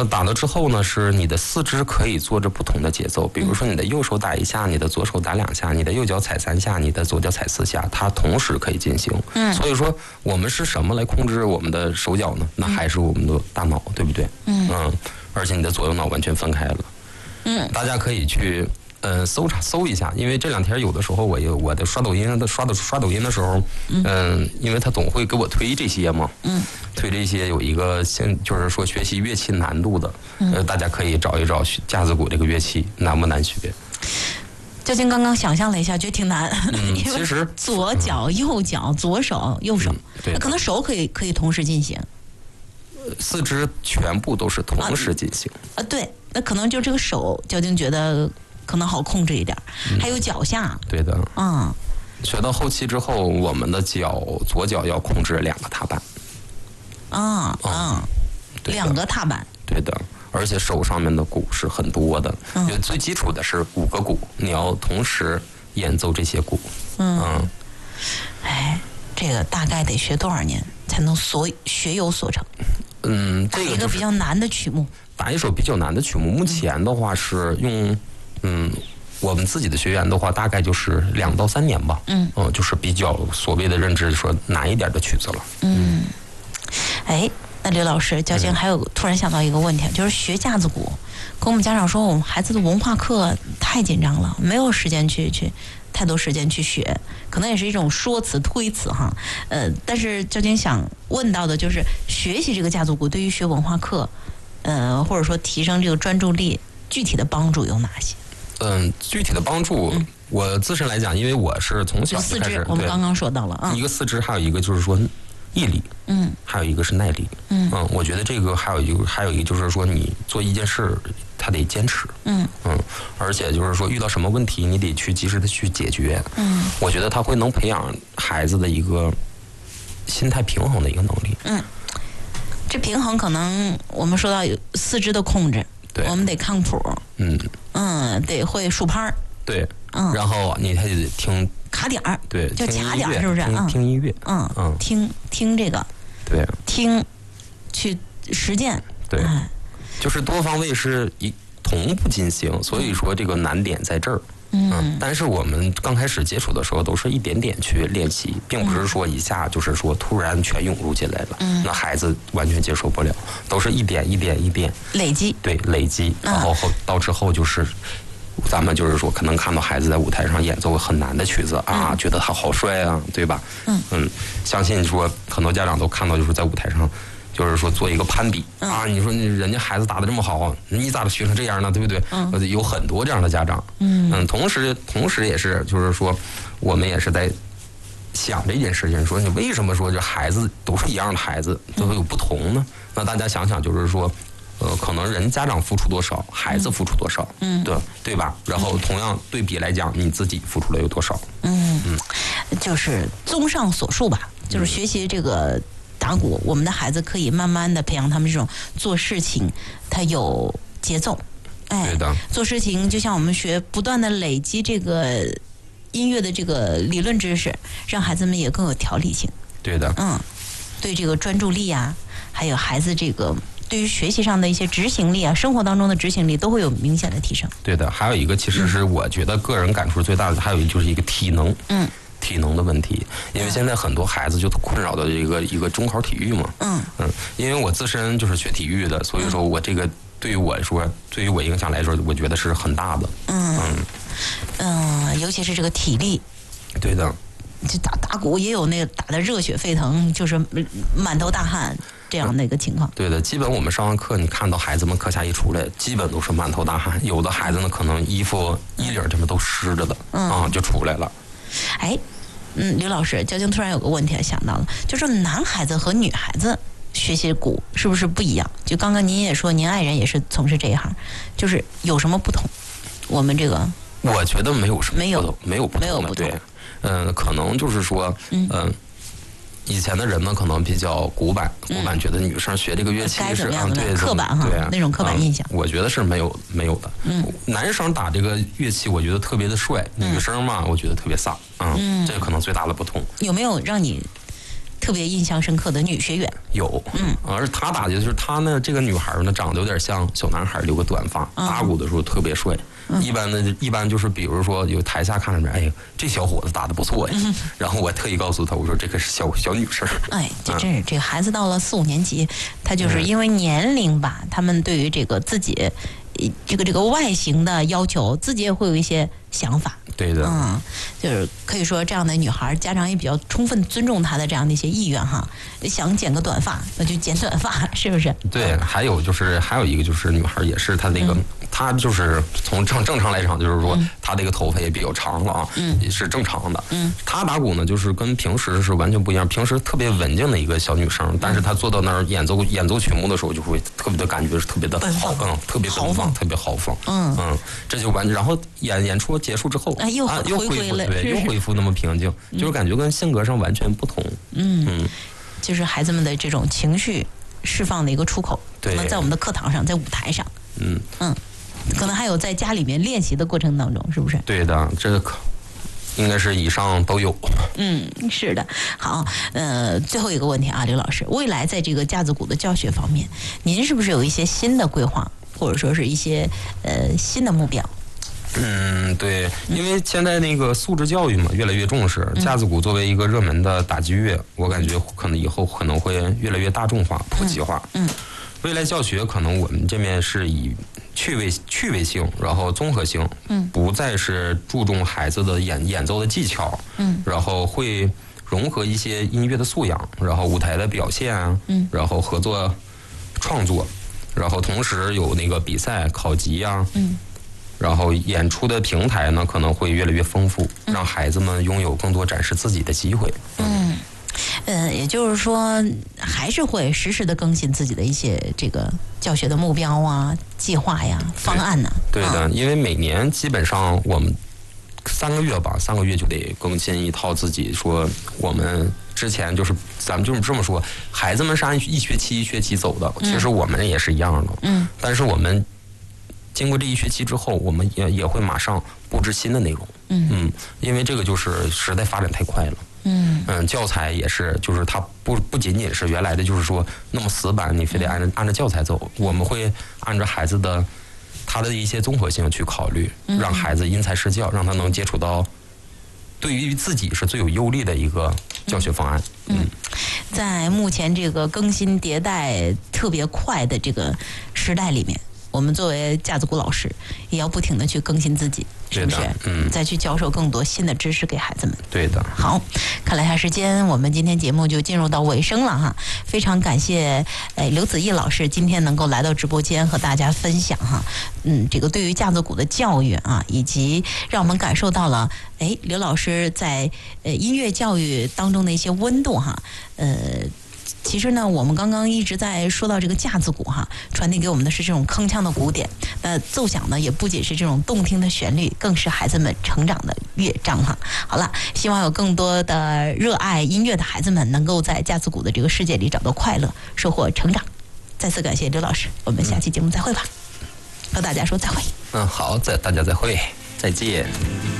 打了之后呢，是你的四肢可以做着不同的节奏，比如说你的右手打1下，你的左手打2下，你的右脚踩3下，你的左脚踩4下，它同时可以进行。所以说我们是什么来控制我们的手脚呢？那还是我们的大脑，对不对？而且你的左右脑完全分开了。大家可以去搜一下，因为这2天有的时候我的刷抖音的刷抖音的时候，因为他总会给我推这些嘛，推这些有一个就是说学习乐器难度的，大家可以找一找架子鼓这个乐器难不难学。 究竟刚刚想象了一下，觉得挺难。 其实左脚、右脚、左手、右手，可能手可以同时进行。 四肢全部都是同时进行。 对，那可能就这个手，究竟觉得可能好控制一点，还有脚下。 对的。学到后期之后，我们的左脚要控制2个踏板。 2个踏板。 对的。而且手上面的鼓是很多的，最基础的是5个鼓，你要同时演奏这些鼓。 这个大概得学多少年才能学有所成？ 这个一个比较难的曲目， 打一首比较难的曲目，目前的话是用我们自己的学员的话，大概就是2到3年吧。就是比较所谓的认知说难一点的曲子了。 那刘老师，交警还有突然想到一个问题，就是学架子鼓，跟我们家长说，我们孩子的文化课太紧张了，没有时间去太多时间去学，可能也是一种说辞推辞哈。但是交警想问到的就是，学习这个架子鼓对于学文化课，或者说提升这个专注力，具体的帮助有哪些？ 具体的帮助，我自身来讲，因为我是从小就开始， 我们刚刚说到了一个四肢，还有一个就是说毅力，还有一个是耐力，我觉得这个还有一个就是说，你做一件事，他得坚持，而且就是说遇到什么问题，你得去及时的去解决，我觉得他会能培养孩子的一个心态平衡的一个能力， 这平衡可能我们说到有四肢的控制，对，我们得看谱，得会数拍， 对，然后你还得听。 卡点儿， 对， 就卡点儿，是不是？ 听音乐， 听这个， 对， 听去实践， 对，就是多方位是同步进行，所以说这个难点在这儿。但是我们刚开始接触的时候，都是一点点去练习，并不是说一下就是说突然全涌入进来了，那孩子完全接受不了，都是一点累积，对，累积，然后到之后就是。咱们就是说，可能看到孩子在舞台上演奏很难的曲子啊，觉得他好帅啊，对吧？相信说很多家长都看到，就是在舞台上，就是说做一个攀比啊。你说人家孩子打得这么好，你咋学成这样呢？对不对？有很多这样的家长。同时也是，就是说，我们也是在想这件事情，说你为什么说这孩子都是一样的孩子，都会有不同呢？那大家想想，就是说。可能人家长付出多少，孩子付出多少，对吧？然后同样对比来讲，你自己付出了有多少？ 就是综上所述吧，就是学习这个打鼓，我们的孩子可以慢慢的培养他们这种做事情，他有节奏， 对的， 做事情就像我们学，不断的累积这个音乐的这个理论知识，让孩子们也更有条理性。 对的， 对这个专注力啊，还有孩子这个。对于学习上的一些执行力啊，生活当中的执行力都会有明显的提升。 对的，还有一个其实是我觉得个人感触最大的，还有就是一个体能，体能的问题。因为现在很多孩子就困扰的一个中考体育嘛，因为我自身就是学体育的，所以说我这个对于我说，对于我影响来说，我觉得是很大的。 尤其是这个体力。 对的。 就打鼓也有那个打得热血沸腾，就是满头大汗这样的一个情况。 对的，基本我们上完课，你看到孩子们课下一出来，基本都是满头大汗。有的孩子呢，可能衣服衣领这么都湿着的，就出来了。 刘老师，交警突然有个问题想到了，就是男孩子和女孩子学习鼓是不是不一样？就刚刚您也说，您爱人也是从事这一行，就是有什么不同？我们这个， 我觉得没有什么不同，没有不同的，对。可能就是说，以前的人呢，可能比较古板，觉得女生学这个乐器是对刻板哈，那种刻板印象。 我觉得是没有的。男生打这个乐器，我觉得特别的帅；女生嘛，我觉得特别飒。这可能最大的不同。 有没有让你特别印象深刻的女学员？ 有，而他打的就是他呢，这个女孩呢长得有点像小男孩，留个短发，打鼓的时候特别帅。一般就是比如说有台下看着哎呀，这小伙子打的不错呀，然后我特意告诉他，我说这个是小女生。 哎，这真是这个孩子到了4、5年级，他就是因为年龄吧，他们对于这个自己这个外形的要求，自己也会有一些想法。 对的， 就是可以说这样的女孩，家长也比较充分尊重她的这样的一些意愿哈。想剪个短发，那就剪短发，是不是？ 对，还有一个就是女孩也是她那个，她就是从正常来讲，就是说她这个头发也比较长了啊，也是正常的。她打鼓呢，就是跟平时是完全不一样，平时特别文静的一个小女生，但是她坐到那儿演奏曲目的时候，就会特别的感觉是特别的豪，特别奔放，特别豪放。这就完，然后演出结束之后。 又恢复了， 对，又恢复那么平静，就是感觉跟性格上完全不同。 就是孩子们的这种情绪释放的一个出口，可能在我们的课堂上，在舞台上，可能还有在家里面练习的过程当中，是不是？ 对的，这个应该是以上都有。 是的。好，最后一个问题啊，刘老师，未来在这个架子鼓的教学方面，您是不是有一些新的规划，或者说是一些新的目标？ 对，因为现在那个素质教育嘛，越来越重视架子鼓作为一个热门的打击乐，我感觉可能以后可能会越来越大众化、普及化。未来教学可能我们这边是以趣味性，然后综合性，不再是注重孩子的演奏的技巧，然后会融合一些音乐的素养，然后舞台的表现啊，然后合作创作，然后同时有那个比赛考级啊，然后演出的平台呢可能会越来越丰富，让孩子们拥有更多展示自己的机会。 也就是说，还是会实时的更新自己的一些这个教学的目标啊、计划呀、方案呢。 对的，因为每年基本上我们3个月就得更新一套自己说我们。之前就是咱们就是这么说，孩子们是按一学期走的，其实我们也是一样的。但是我们经过这1学期之后，我们也会马上布置新的内容。因为这个就是时代发展太快了。教材也是，就是它不仅仅是原来的，就是说那么死板，你非得按照教材走。我们会按照孩子的他的一些综合性去考虑，让孩子因材施教，让他能接触到对于自己是最有优利的一个教学方案。 在目前这个更新迭代特别快的这个时代里面，我们作为架子鼓老师，也要不停的去更新自己，是不是？再去教授更多新的知识给孩子们。 对的。 好，看了一下时间，我们今天节目就进入到尾声了哈。非常感谢刘子毅老师今天能够来到直播间和大家分享哈。这个对于架子鼓的教育啊，以及让我们感受到了刘老师在音乐教育当中的一些温度哈。其实呢，我们刚刚一直在说到这个架子鼓哈，传递给我们的是这种铿锵的鼓点。那奏响呢，也不仅是这种动听的旋律，更是孩子们成长的乐章哈。好了，希望有更多的热爱音乐的孩子们能够在架子鼓的这个世界里找到快乐，收获成长。再次感谢刘老师，我们下期节目再会吧。和大家说再会。 好，大家再会，再见。